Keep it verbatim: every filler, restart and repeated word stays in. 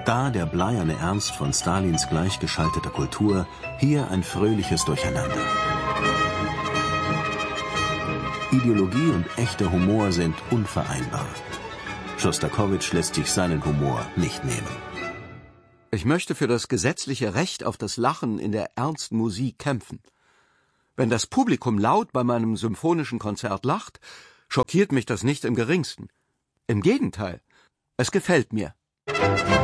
Da der bleierne Ernst von Stalins gleichgeschalteter Kultur, hier ein fröhliches Durcheinander. Ideologie und echter Humor sind unvereinbar. Schostakowitsch lässt sich seinen Humor nicht nehmen. Ich möchte für das gesetzliche Recht auf das Lachen in der ernsten Musik kämpfen. Wenn das Publikum laut bei meinem symphonischen Konzert lacht, schockiert mich das nicht im geringsten. Im Gegenteil, es gefällt mir.